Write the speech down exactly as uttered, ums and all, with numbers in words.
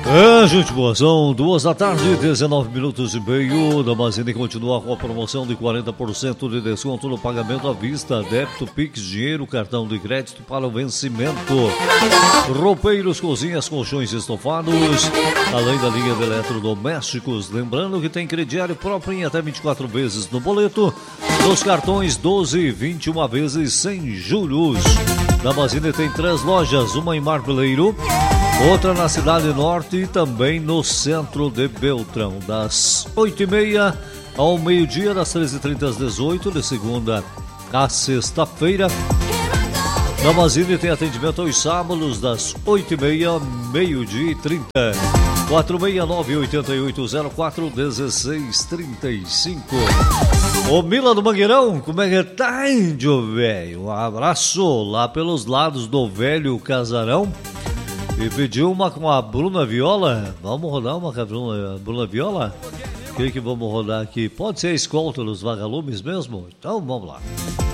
É, gente boa, são duas da tarde, dezenove minutos e meio. Da Magazine continua com a promoção de quarenta por cento de desconto no pagamento à vista, débito, Pix, dinheiro, cartão de crédito para o vencimento. Roupeiros, cozinhas, colchões estofados, além da linha de eletrodomésticos. Lembrando que tem crediário próprio em até vinte e quatro vezes no boleto, nos cartões doze e vinte e uma vezes sem juros. Da Magazine tem três lojas, uma em Marveleiro, outra na Cidade Norte e também no centro de Beltrão, das oito e meia ao meio-dia, das treze e trinta às dezoito, de segunda a sexta-feira. Na Magazine tem atendimento aos sábados, das oito e meia ao meio-dia e trinta. quatro seis nove, oito oito zero quatro, um seis três cinco. Ô Mila do Mangueirão, como é que tá, índio velho? Um abraço lá pelos lados do velho casarão. E pediu uma com a Bruna Viola. Vamos rodar uma com a Bruna, Bruna Viola? O que que vamos rodar aqui? Pode ser a escolta dos vagalumes mesmo? Então vamos lá.